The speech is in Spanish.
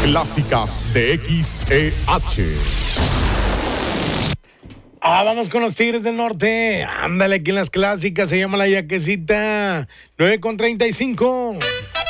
Clásicas de XEH. Vamos con los Tigres del Norte. Ándale, aquí en las clásicas se llama La Yaquecita. 9:35.